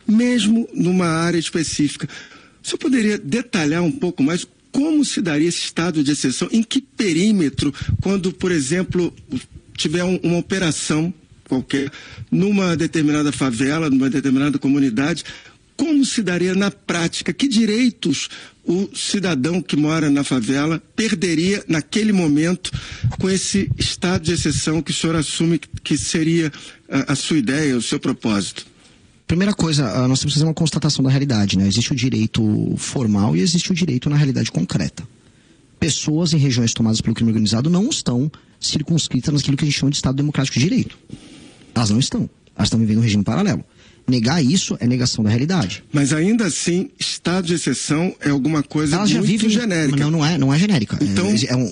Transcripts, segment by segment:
mesmo numa área específica. O senhor poderia detalhar um pouco mais como se daria esse estado de exceção? Em que perímetro, quando, por exemplo, tiver uma operação qualquer numa determinada favela, numa determinada comunidade, como se daria na prática? Que direitos o cidadão que mora na favela perderia naquele momento com esse estado de exceção que o senhor assume que seria a sua ideia, o seu propósito? Primeira coisa, nós temos que fazer uma constatação da realidade, né? Existe o direito formal e existe o direito na realidade concreta. Pessoas em regiões tomadas pelo crime organizado não estão circunscritas naquilo que a gente chama de Estado Democrático de Direito. Elas não estão. Elas estão vivendo um regime paralelo. Negar isso é negação da realidade. Mas ainda assim, estado de exceção é alguma coisa muito genérica. Não é genérica. Então,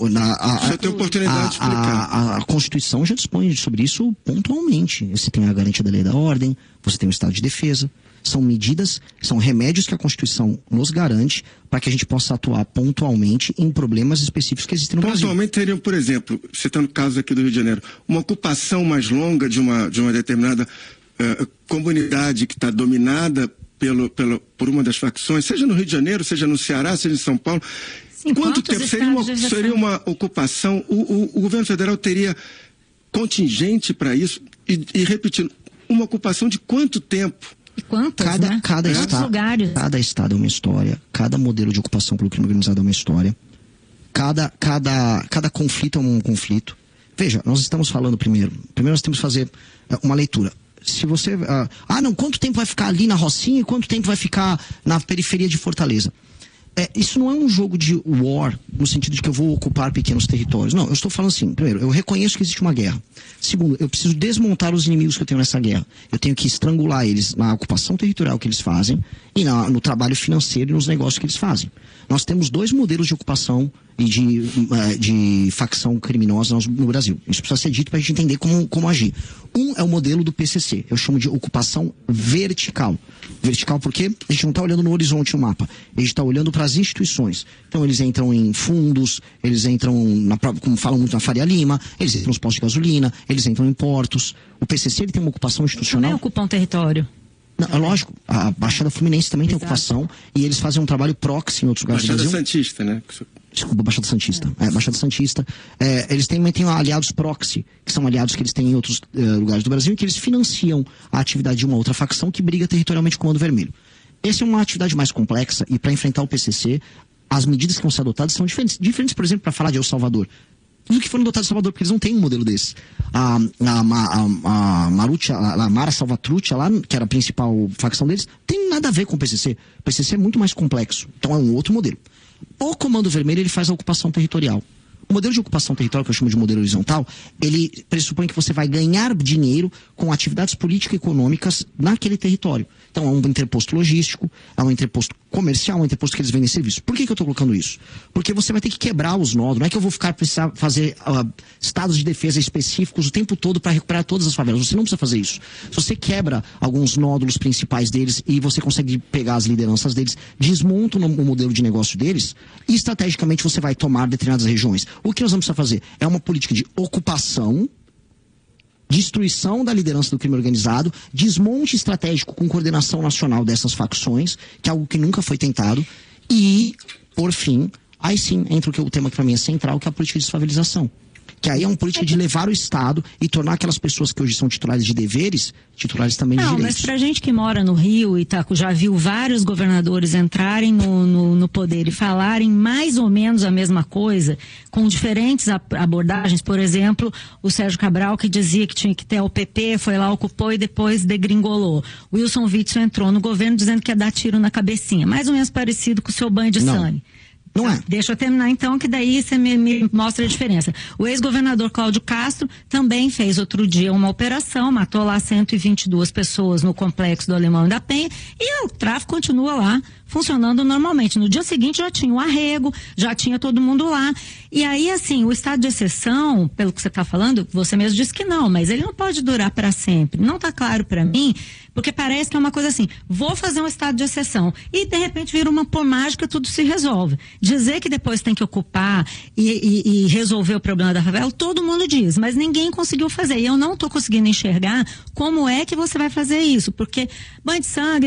você tem oportunidade de explicar. A Constituição já dispõe sobre isso pontualmente. Você tem a garantia da lei e da ordem, você tem o estado de defesa. São medidas, são remédios que a Constituição nos garante para que a gente possa atuar pontualmente em problemas específicos que existem no Brasil. Pontualmente teriam, por exemplo, citando casos aqui do Rio de Janeiro, uma ocupação mais longa de uma determinada comunidade que está dominada por uma das facções, seja no Rio de Janeiro, seja no Ceará, seja em São Paulo. Sim, quanto tempo seria uma ocupação? O governo federal teria contingente para isso? E repetindo, uma ocupação de quanto tempo? E quantas, Quantos lugares? Cada estado é uma história, cada modelo de ocupação pelo crime organizado é uma história, cada conflito é um conflito. Veja, nós estamos falando primeiro nós temos que fazer uma leitura. Se você... quanto tempo vai ficar ali na Rocinha e quanto tempo vai ficar na periferia de Fortaleza? Isso não é um jogo de war, no sentido de que eu vou ocupar pequenos territórios. Não, eu estou falando assim, primeiro, eu reconheço que existe uma guerra. Segundo, eu preciso desmontar os inimigos que eu tenho nessa guerra. Eu tenho que estrangular eles na ocupação territorial que eles fazem e no trabalho financeiro e nos negócios que eles fazem. Nós temos 2 modelos de ocupação e de facção criminosa no Brasil. Isso precisa ser dito para a gente entender como agir. Um é o modelo do PCC, eu chamo de ocupação vertical. Vertical porque a gente não está olhando no horizonte no mapa, a gente está olhando para as instituições. Então eles entram em fundos, eles entram, como falam muito na Faria Lima, eles entram nos postos de gasolina, eles entram em portos. O PCC ele tem uma ocupação institucional. Também ocupa um território. Não, é lógico, a Baixada Fluminense também tem ocupação e eles fazem um trabalho proxy em outros lugares do Brasil. Baixada Santista, né? Desculpa, Baixada Santista. Baixada Santista. Eles também têm aliados proxy, que são aliados que eles têm em outros lugares do Brasil e que eles financiam a atividade de uma outra facção que briga territorialmente com o Comando Vermelho. Essa é uma atividade mais complexa e para enfrentar o PCC, as medidas que vão ser adotadas são diferentes. Diferentes, por exemplo, para falar de El Salvador. Tudo que foram adotados em Salvador, porque eles não têm um modelo desse. A Mara Salvatrucha lá, que era a principal facção deles, tem nada a ver com o PCC. O PCC é muito mais complexo. Então é um outro modelo. O Comando Vermelho, ele faz a ocupação territorial. O modelo de ocupação territorial, que eu chamo de modelo horizontal, ele pressupõe que você vai ganhar dinheiro com atividades político-econômicas naquele território. Então é um interposto logístico, é um interposto comercial, um interposto que eles vendem serviços. Por que eu estou colocando isso? Porque você vai ter que quebrar os nódulos. Não é que eu vou precisar fazer estados de defesa específicos o tempo todo para recuperar todas as favelas. Você não precisa fazer isso. Se você quebra alguns nódulos principais deles e você consegue pegar as lideranças deles, desmonta o modelo de negócio deles e estrategicamente você vai tomar determinadas regiões. O que nós vamos precisar fazer é uma política de ocupação, destruição da liderança do crime organizado, desmonte estratégico com coordenação nacional dessas facções, que é algo que nunca foi tentado, e, por fim, aí sim entra o tema que para mim é central, que é a política de desfavelização. Que aí é uma política de levar o Estado e tornar aquelas pessoas que hoje são titulares de deveres, titulares também de direitos. Não, mas pra gente que mora no Rio e já viu vários governadores entrarem no poder e falarem mais ou menos a mesma coisa, com diferentes abordagens, por exemplo, o Sérgio Cabral que dizia que tinha que ter o PP, foi lá, ocupou e depois degringolou. Wilson Witzel entrou no governo dizendo que ia dar tiro na cabecinha, mais ou menos parecido com o seu banho de sangue. Não é. Deixa eu terminar então, que daí você me mostra a diferença. O ex-governador Cláudio Castro também fez outro dia uma operação, matou lá 122 pessoas no complexo do Alemão e da Penha, e o tráfico continua lá, funcionando normalmente. No dia seguinte já tinha o arrego, já tinha todo mundo lá. E aí, assim, o estado de exceção, pelo que você está falando, você mesmo disse que não, mas ele não pode durar para sempre. Não está claro para mim, porque parece que é uma coisa assim, vou fazer um estado de exceção e de repente vira uma por mágica, tudo se resolve. Dizer que depois tem que ocupar e resolver o problema da favela, todo mundo diz, mas ninguém conseguiu fazer. E eu não estou conseguindo enxergar como é que você vai fazer isso, porque banho de sangue,